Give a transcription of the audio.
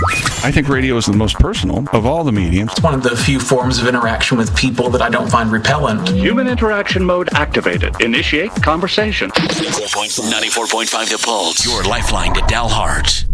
I think radio is the most personal of all the mediums. It's one of the few forms of interaction with people that I don't find repellent. Human interaction mode activated. Initiate conversation. 94.5 The Pulse. Your lifeline to Dalhart.